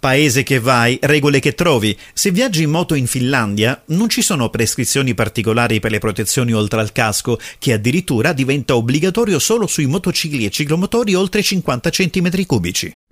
Paese che vai, regole che trovi. Se viaggi in moto in Finlandia, non ci sono prescrizioni particolari per le protezioni oltre al casco, che addirittura diventa obbligatorio solo sui motocicli e ciclomotori oltre 50 cm3.